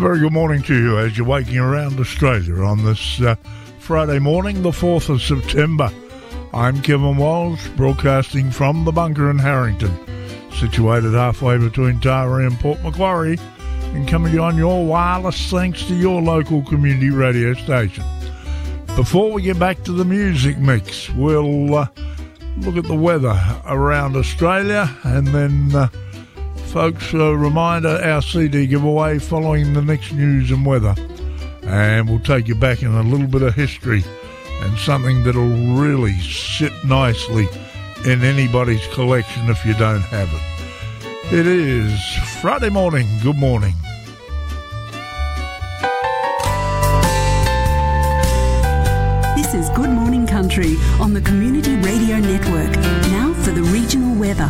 very good morning to you as you're waking around Australia on this Friday morning, the 4th of September. I'm Kevin Walsh, broadcasting from the bunker in Harrington, situated halfway between Taree and Port Macquarie, and coming on your wireless thanks to your local community radio station. Before we get back to the music mix, we'll look at the weather around Australia, and then folks, a reminder, our CD giveaway following the next news and weather. And we'll take you back in a little bit of history and something that'll really sit nicely in anybody's collection if you don't have it. It is Friday morning. Good morning. This is Good Morning Country on the Community Radio Network. Now for the regional weather.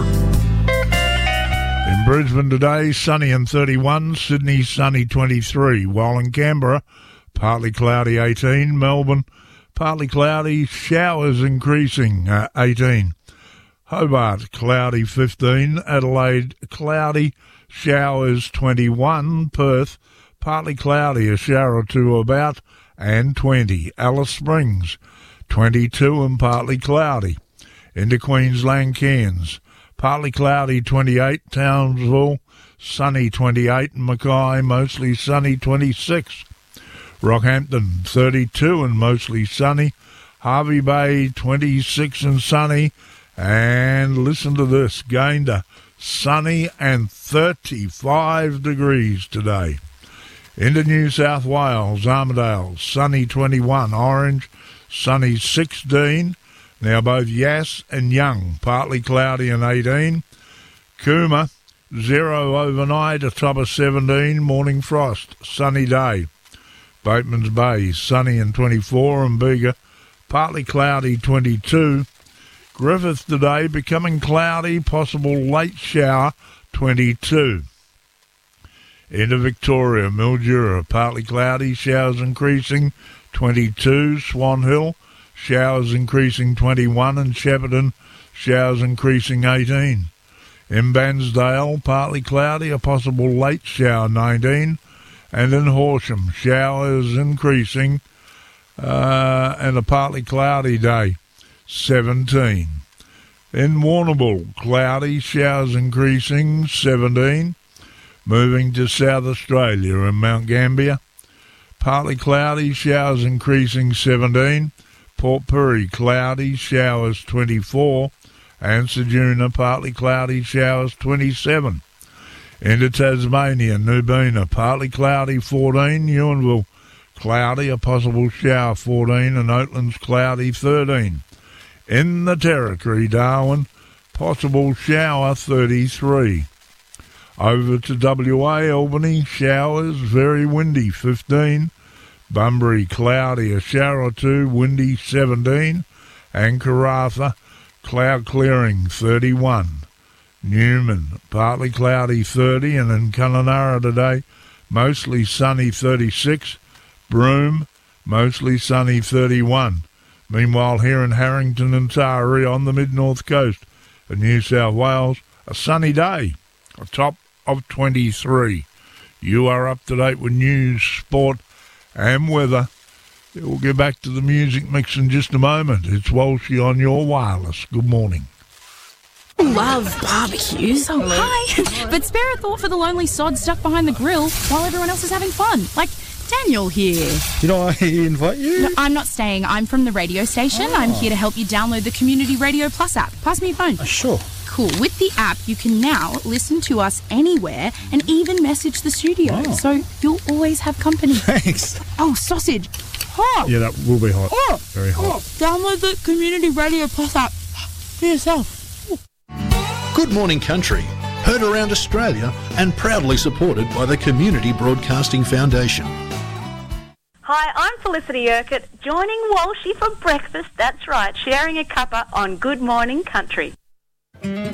In Brisbane today, sunny and 31, Sydney sunny 23, while in Canberra, partly cloudy 18, Melbourne, partly cloudy, showers increasing 18, Hobart cloudy 15, Adelaide cloudy, showers 21, Perth partly cloudy, a shower or two about, and 20, Alice Springs 22 and partly cloudy, into Queensland, Cairns, partly cloudy 28, Townsville sunny 28, and Mackay mostly sunny 26, Rockhampton 32 and mostly sunny, Hervey Bay 26 and sunny, and listen to this, Gayndah sunny and 35 degrees today. Into New South Wales, Armidale sunny 21, Orange sunny 16, now both Yass and Young partly cloudy and 18, Cooma 0 overnight, a top of 17, morning frost, sunny day. Boatman's Bay sunny and 24, and Bega partly cloudy 22. Griffith today becoming cloudy, possible late shower 22. Into Victoria, Mildura partly cloudy, showers increasing 22. Swan Hill showers increasing 21, and Shepparton showers increasing 18. In Bansdale partly cloudy, a possible late shower 19. And in Horsham, showers increasing and a partly cloudy day, 17. In Warrnambool, cloudy, showers increasing, 17. Moving to South Australia in Mount Gambier, partly cloudy, showers increasing, 17. Port Pirie, cloudy, showers 24. And Ceduna, partly cloudy, showers 27. Into Tasmania, Nubina, partly cloudy 14, Ewanville cloudy, a possible shower 14, and Oatlands cloudy 13. In the Territory, Darwin, possible shower 33. Over to WA, Albany, showers, very windy 15. Bunbury cloudy, a shower or two, windy 17. And Karratha, cloud clearing 31. Newman, partly cloudy 30, and in Kununurra today, mostly sunny 36. Broome, mostly sunny 31. Meanwhile, here in Harrington and Taree on the mid-north coast of New South Wales, a sunny day, a top of 23. You are up to date with news, sport and weather. We'll get back to the music mix in just a moment. It's Walshy on your wireless. Good morning. Love barbecues. Oh, hi. But spare a thought for the lonely sod stuck behind the grill while everyone else is having fun. Like Daniel here. Did I invite you? No, I'm not staying. I'm from the radio station. Oh. I'm here to help you download the Community Radio Plus app. Pass me your phone. Sure. Cool. With the app, you can now listen to us anywhere and even message the studio. Oh. So you'll always have company. Thanks. Oh, sausage. Hot. Yeah, that will be hot. Oh. Very hot. Oh. Download the Community Radio Plus app for yourself. Good Morning Country, heard around Australia and proudly supported by the Community Broadcasting Foundation. Hi, I'm Felicity Urquhart, joining Walshy for breakfast. That's right, sharing a cuppa on Good Morning Country.